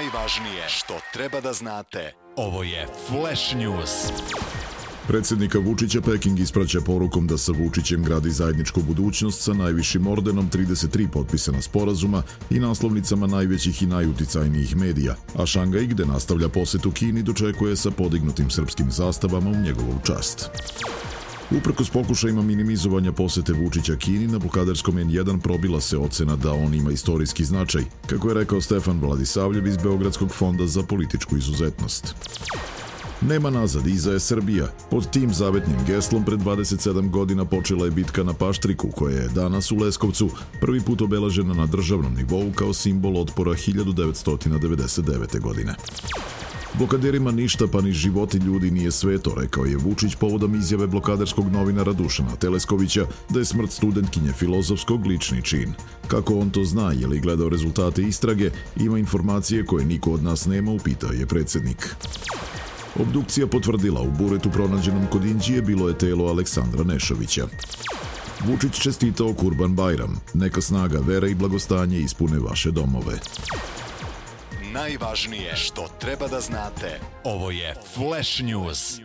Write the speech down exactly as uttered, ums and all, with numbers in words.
Najvažnije što treba da znate. Ovo je Flash News. Predsjednika Vučića Peking ispraća porukom da sa Vučićem gradi zajedničku budućnost sa najvišim ordenom trideset tri potpisana sporazuma i naslovnicama najvećih i najuticajnijih medija, a Šangaj, gde nastavlja posetu Kini, dočekuje sa podignutim srpskim zastavama u njegovu čast. Uprkos pokušajima minimizovanja posete Vučića Kini, na blokadarskom en jedan probila se ocena da on ima istorijski značaj, kako je rekao Stefan Vladisavljev iz Beogradskog fonda za političku izuzetnost. Nema nazad, iza je Srbija. Pod tim zavetnim geslom pred dvadeset sedam godina počela je bitka na Paštriku, koja je danas u Leskovcu prvi put obeležena na državnom nivou kao simbol otpora hiljadu devetsto devedeset devete. godine. Blokaderima ništa pa ni životi ljudi nije sveto, rekao je Vučić povodom izjave blokaderskog novinara Dušana Teleskovića da je smrt studentkinje filozofskog lični čin. Kako on to zna, je li gledao rezultate istrage, ima informacije koje niko od nas nema, upitao je predsjednik. Obdukcija potvrdila, u buretu pronađenom kod Inđije bilo je telo Aleksandra Nešovića. Vučić čestitao Kurban Bajram. Neka snaga, vera i blagostanje ispune vaše domove. Najvažnije što treba da znate. Ovo je Flash News.